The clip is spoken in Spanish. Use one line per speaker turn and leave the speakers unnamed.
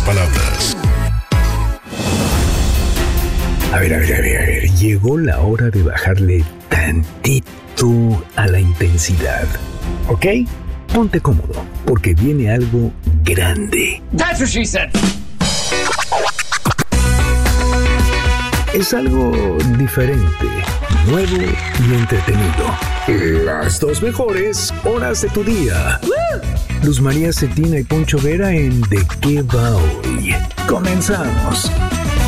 palabras.
A ver. Llegó la hora de bajarle tantito a la intensidad. ¿Ok? Ponte cómodo, porque viene algo grande.
That's what she said.
Es algo diferente, nuevo y entretenido. Las dos mejores horas de tu día. Luz María Cetina y Poncho Vera en ¿De qué va hoy? Comenzamos.